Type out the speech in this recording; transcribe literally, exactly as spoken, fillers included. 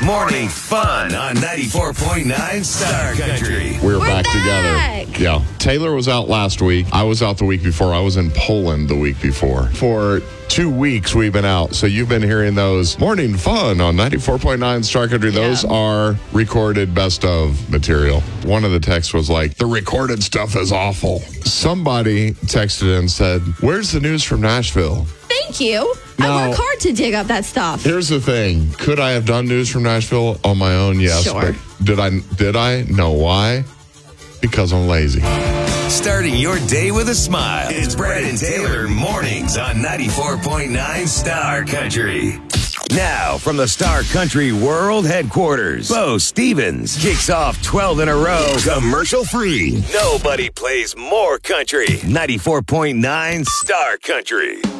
Morning Fun on ninety-four point nine Star Country. We're, We're back, back. together. Yeah. Taylor was out last week. I was out the week before. I was in Poland the week before. For two weeks we've been out. So you've been hearing those Morning Fun on ninety-four point nine Star Country. Those Yeah. are recorded best of material. One of the texts was like, the recorded stuff is awful. Somebody texted and said, where's the news from Nashville? Thank you. Now- I work hard to dig up that stuff. Here's the thing. Could I have done news from Nashville on my own? Yes. Sure. But did I? Did I? No. Why? Because I'm lazy. Starting your day with a smile. It's Brad and Taylor mornings on ninety-four point nine Star Country. Now, from the Star Country World Headquarters, Bo Stevens kicks off twelve in a row, commercial-free. Nobody plays more country. ninety-four point nine Star Country.